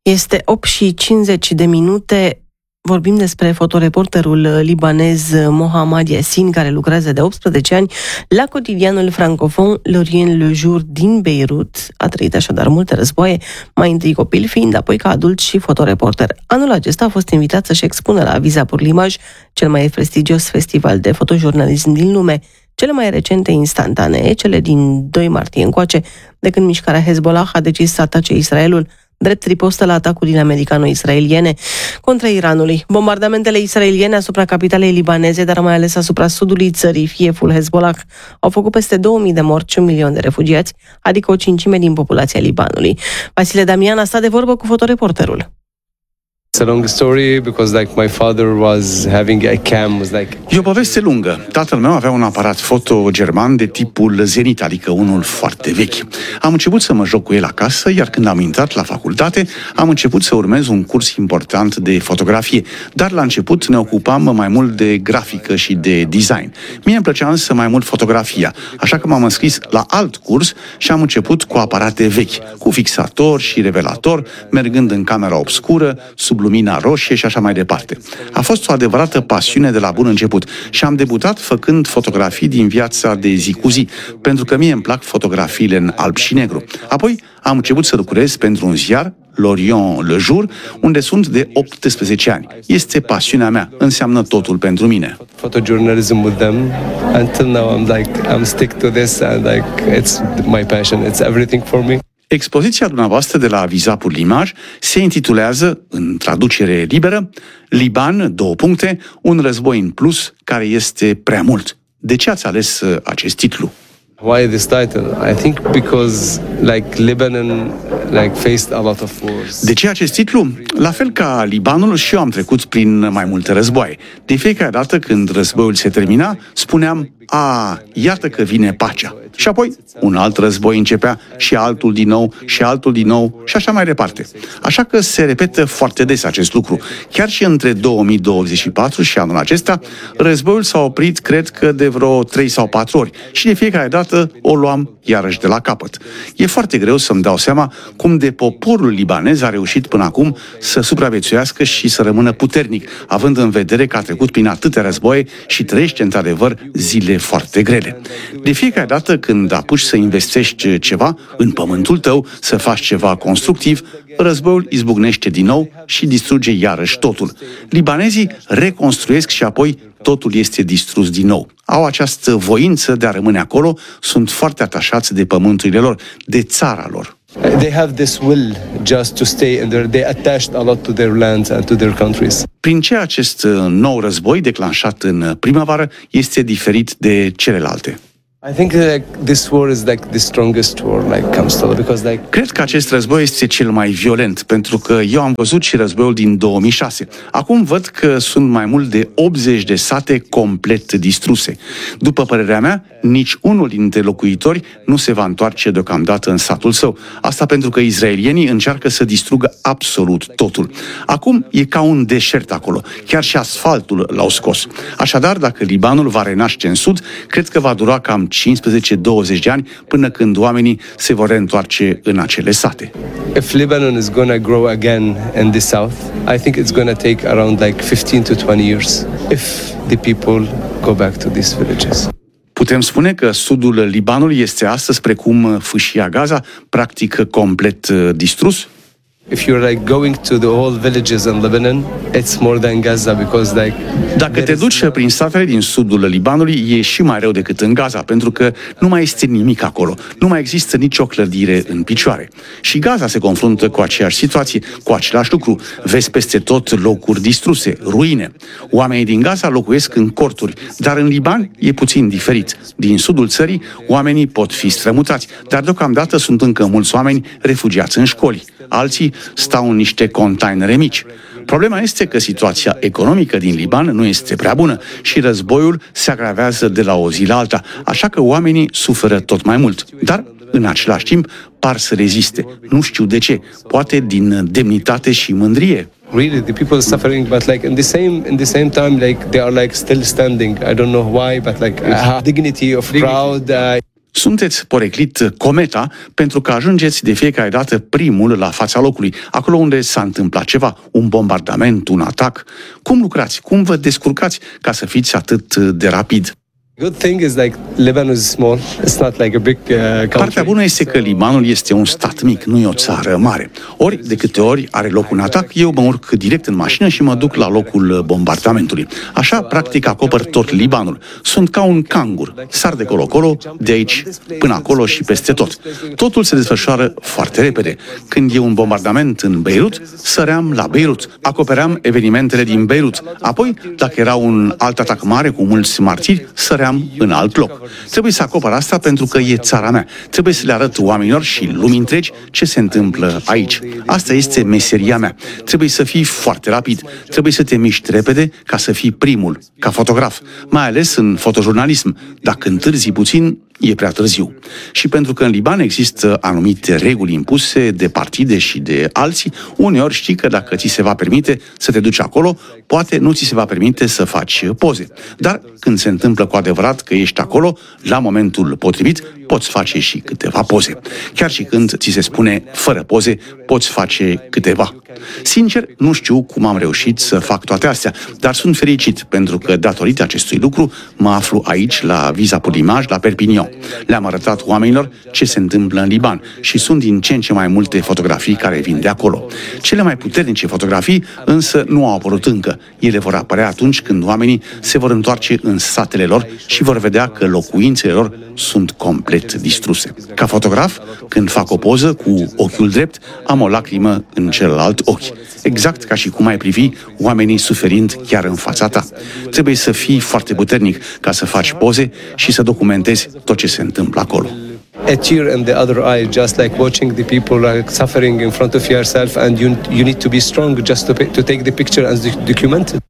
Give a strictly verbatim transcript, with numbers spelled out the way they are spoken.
Este opt și cincizeci de minute. Vorbim despre fotoreporterul libanez Mohamed Yassin, care lucrează de optsprezece ani la cotidianul francofon L'Orient Le Jour din Beirut. A trăit așadar multe războaie, mai întâi copil fiind, apoi ca adult și fotoreporter. Anul acesta a fost invitat să-și expună la Visa pour l'Image, cel mai prestigios festival de fotojurnalism din lume. Cele mai recente instantanee, cele din doi martie încoace, de când mișcarea Hezbollah a decis să atace Israelul, drept ripostă la atacurile americano-israeliene contra Iranului. Bombardamentele israeliene asupra capitalei libaneze, dar mai ales asupra sudului țării, fieful Hezbollah, au făcut peste două mii de morți și un milion de refugiați, adică o cincime din populația Libanului. Vasile Damian a stat de vorbă cu fotoreporterul. It's a long story because like my father was having a cam was like E o poveste lungă. Tatăl meu avea un aparat foto german de tipul Zenit, adică unul foarte vechi. Am început să mă joc cu el acasă, iar când am intrat la facultate, am început să urmez un curs important de fotografie, dar la început ne ocupam mai mult de grafică și de design. Mie îmi plăcea însă mai mult fotografia, așa că m-am înscris la alt curs și am început cu aparate vechi, cu fixator și revelator, mergând în camera obscură, sub lumina roșie și așa mai departe. A fost o adevărată pasiune de la bun început și am debutat făcând fotografii din viața de zi cu zi, pentru că mie îmi plac fotografiile în alb și negru. Apoi am început să lucrez pentru un ziar, L'Orient Le Jour, unde sunt de optsprezece ani. Este pasiunea mea, înseamnă totul pentru mine. Photojournalism with them until now I'm like I'm stick to this and like it's my passion, it's everything for me. Expoziția dumneavoastră de la Visa pour l'Image se intitulează, în traducere liberă, Liban, două puncte, un război în plus care este prea mult. De ce ați ales acest titlu? Why this title? I think because like Lebanon like faced a lot of wars. De ce acest titlu? La fel ca Libanul, și eu am trecut prin mai multe războaie. De fiecare dată când războiul se termina, spuneam: "A, iată că vine pacea." Și apoi un alt război începea și altul din nou și altul din nou și așa mai departe. Așa că se repetă foarte des acest lucru. Chiar și între două mii douăzeci și patru și anul acesta, războiul s-a oprit, cred că de vreo trei sau patru ori și de fiecare dată o luam iarăși de la capăt. E foarte greu să-mi dau seama cum de poporul libanez a reușit până acum să supraviețuiască și să rămână puternic, având în vedere că a trecut prin atâtea războaie și trăiește într-adevăr zile foarte grele. De fiecare dată când apuci să investești ceva în pământul tău, să faci ceva constructiv, războiul izbucnește din nou și distruge iarăși totul. Libanezii reconstruiesc și apoi totul este distrus din nou. Au această voință de a rămâne acolo, sunt foarte atașați de pământurile lor, de țara lor. They have this will just to stay and they're they attached a lot to their lands and to their countries. Prin ce acest nou război declanșat în primăvară este diferit de celelalte? I think like this war is like the strongest war like comes to because like Cred că acest război este cel mai violent, pentru că eu am văzut și războiul din două mii șase. Acum văd că sunt mai mult de optzeci de sate complet distruse. După părerea mea, nici unul dintre locuitori nu se va întoarce deocamdată în satul său. Asta pentru că izraelienii încearcă să distrugă absolut totul. Acum e ca un deșert acolo. Chiar și asfaltul l-au scos. Așadar, dacă Libanul va renaște în sud, cred că va dura cam cincisprezece douăzeci de ani până când oamenii se vor reîntoarce în acele sate. If Lebanon is going to grow again in the south, I think it's going to take around like fifteen to twenty years if the people go back to these villages. Putem spune că sudul Libanului este astăzi precum fâșia Gaza, practic complet distrus? If you're like going to the whole villages in Lebanon, it's more than Gaza because like Dacă te duci prin satele din sudul Libanului, e și mai rău decât în Gaza, pentru că nu mai este nimic acolo. Nu mai există nicio clădire în picioare. Și Gaza se confruntă cu aceeași situație, cu același lucru. Vezi peste tot locuri distruse, ruine. Oamenii din Gaza locuiesc în corturi, dar în Liban e puțin diferit. Din sudul țării, oamenii pot fi strămutați, dar deocamdată sunt încă mulți oameni refugiați în școli. Alții stau în niște containere mici. Problema este că situația economică din Liban nu este prea bună și războiul se agravează de la o zi la alta, așa că oamenii suferă tot mai mult. Dar, în același timp, par să reziste. Nu știu de ce. Poate din demnitate și mândrie. Really, the people are suffering, but like in the same in the same time, like they are like still standing. I don't know why, but like uh, dignity of crowd. Uh... Sunteți poreclit cometa pentru că ajungeți de fiecare dată primul la fața locului, acolo unde s-a întâmplat ceva, un bombardament, un atac. Cum lucrați? Cum vă descurcați ca să fiți atât de rapid? Good thing is like Lebanon is small. It's not like a big uh, country. Partea bună este că Libanul este un stat mic, nu e o țară mare. Ori, de câte ori are loc un atac, eu mă urc direct în mașină și mă duc la locul bombardamentului. Așa, practic, acopăr tot Libanul. Sunt ca un cangur. Sar de colo-colo, de aici până acolo și peste tot. Totul se desfășoară foarte repede. Când e un bombardament în Beirut, săream la Beirut. Acopeream evenimentele din Beirut. Apoi, dacă era un alt atac mare cu mulți martiri, săream în alt loc. Trebuie să acopăr asta pentru că e țara mea. Trebuie să le arăt oamenilor și lumii întregi ce se întâmplă aici. Asta este meseria mea. Trebuie să fii foarte rapid. Trebuie să te miști repede ca să fii primul, ca fotograf. Mai ales în fotojurnalism. Dacă întârzi puțin, e prea târziu. Și pentru că în Liban există anumite reguli impuse de partide și de alții, uneori știi că dacă ți se va permite să te duci acolo, poate nu ți se va permite să faci poze. Dar când se întâmplă cu adevărat că ești acolo, la momentul potrivit, poți face și câteva poze. Chiar și când ți se spune fără poze, poți face câteva. Sincer, nu știu cum am reușit să fac toate astea, dar sunt fericit pentru că, datorită acestui lucru, mă aflu aici, la Visa pour l'Image, la Perpignan. Le-am arătat oamenilor ce se întâmplă în Liban și sunt din ce în ce mai multe fotografii care vin de acolo. Cele mai puternice fotografii însă nu au apărut încă. Ele vor apărea atunci când oamenii se vor întoarce în satele lor și vor vedea că locuințele lor sunt complet distruse. Ca fotograf, când fac o poză cu ochiul drept, am o lacrimă în celălalt ochi. Exact ca și cum ai privi oamenii suferind chiar în fața ta. Trebuie să fii foarte puternic ca să faci poze și să documentezi tot ce se întâmplă acolo. A tear in the other eye, just like watching the people like suffering in front of yourself, and you you need to be strong just to to take the picture and document it.